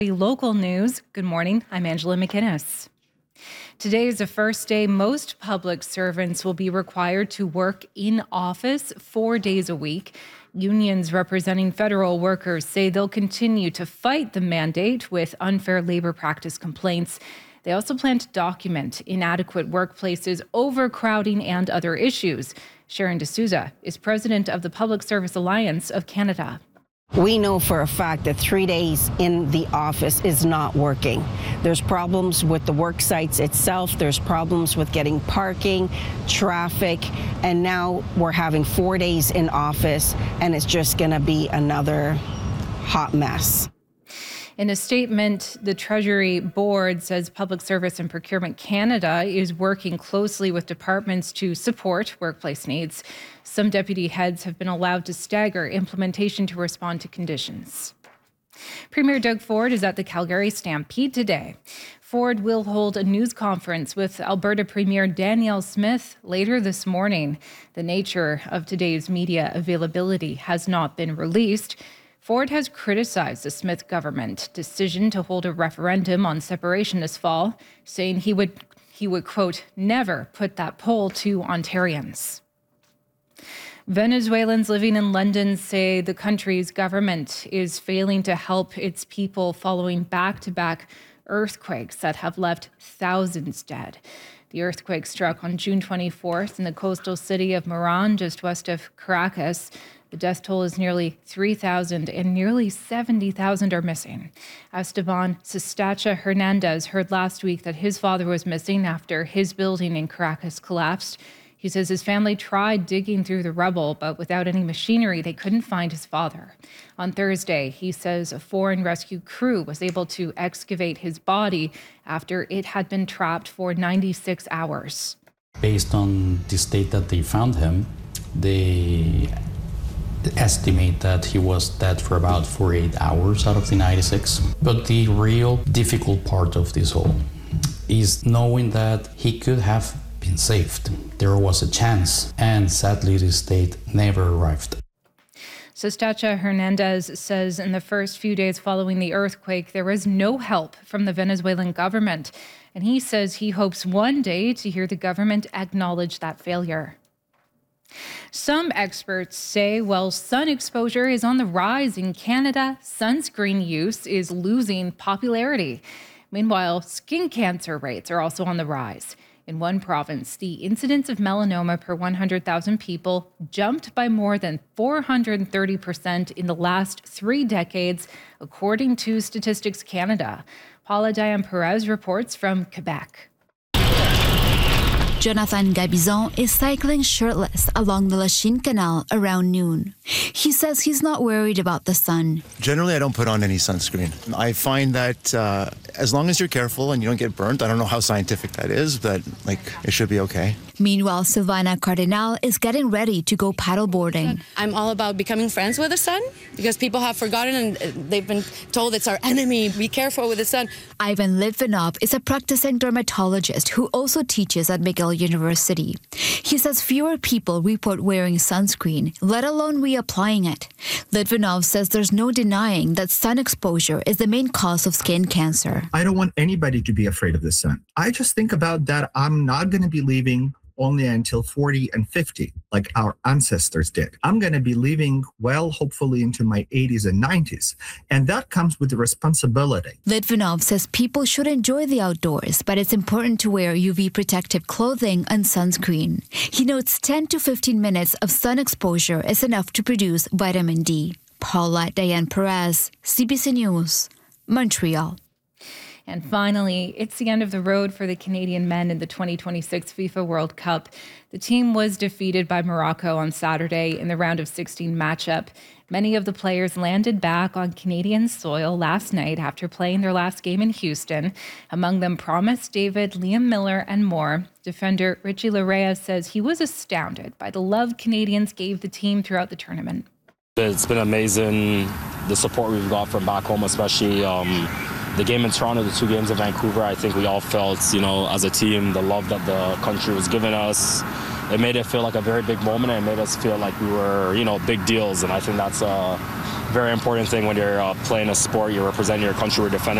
Local news. Good morning. I'm Angela McInnes. Today is the first day most public servants will be required to work in office 4 days a week. Unions representing federal workers say they'll continue to fight the mandate with unfair labor practice complaints. They also plan to document inadequate workplaces, overcrowding, and other issues. Sharon D'Souza is president of the Public Service Alliance of Canada. We know for a fact that 3 days in the office is not working. There's problems with the work sites itself. There's problems with getting parking, traffic, and now we're having 4 days in office, and it's just going to be another hot mess. In a statement, the Treasury Board says Public Service and Procurement Canada is working closely with departments to support workplace needs. Some deputy heads have been allowed to stagger implementation to respond to conditions. Premier Doug Ford is at the Calgary Stampede today. Ford will hold a news conference with Alberta Premier Danielle Smith later this morning. The nature of today's media availability has not been released. Ford has criticized the Smith government decision to hold a referendum on separation this fall, saying he would, quote, never put that poll to Ontarians. Venezuelans living in London say the country's government is failing to help its people following back-to-back earthquakes that have left thousands dead. The earthquake struck on June 24th in the coastal city of Moran, just west of Caracas. The death toll is nearly 3,000 and nearly 70,000 are missing. Esteban Sistacha Hernandez heard last week that his father was missing after his building in Caracas collapsed. He says his family tried digging through the rubble, but without any machinery, they couldn't find his father. On Thursday, he says a foreign rescue crew was able to excavate his body after it had been trapped for 96 hours. Based on the state that they found him, they estimate that he was dead for about 48 hours out of the 96. But the real difficult part of this whole is knowing that he could have been saved. There was a chance, and sadly the state never arrived. Sistacha Hernandez says in the first few days following the earthquake, there was no help from the Venezuelan government. And he says he hopes one day to hear the government acknowledge that failure. Some experts say while sun exposure is on the rise in Canada, sunscreen use is losing popularity. Meanwhile, skin cancer rates are also on the rise. In one province, the incidence of melanoma per 100,000 people jumped by more than 430% in the last 3 decades, according to Statistics Canada. Paula Diane Perez reports from Quebec. Jonathan Gabizon is cycling shirtless along the Lachine Canal around noon. He says he's not worried about the sun. Generally, I don't put on any sunscreen. I find that as long as you're careful and you don't get burnt, I don't know how scientific that is, but it should be okay. Meanwhile, Silvana Cardinal is getting ready to go paddleboarding. I'm all about becoming friends with the sun because people have forgotten and they've been told it's our enemy. Be careful with the sun. Ivan Litvinov is a practicing dermatologist who also teaches at McGill University. He says fewer people report wearing sunscreen, let alone reapplying it. Litvinov says there's no denying that sun exposure is the main cause of skin cancer. I don't want anybody to be afraid of the sun. I just think about that I'm not going to be leaving only until 40 and 50, like our ancestors did. I'm going to be living well, hopefully into my 80s and 90s. And that comes with the responsibility. Litvinov says people should enjoy the outdoors, but it's important to wear UV protective clothing and sunscreen. He notes 10 to 15 minutes of sun exposure is enough to produce vitamin D. Paula Diane Perez, CBC News, Montreal. And finally, it's the end of the road for the Canadian men in the 2026 FIFA World Cup. The team was defeated by Morocco on Saturday in the round of 16 matchup. Many of the players landed back on Canadian soil last night after playing their last game in Houston. Among them, Promise David, Liam Miller, and more. Defender Richie Larea says he was astounded by the love Canadians gave the team throughout the tournament. It's been amazing, the support we've got from back home, especially the game in Toronto, the 2 games in Vancouver. I think we all felt, as a team, the love that the country was giving us. It made it feel like a very big moment, and it made us feel like we were, big deals. And I think that's very important thing when you're playing a sport, you're representing your country, we're defending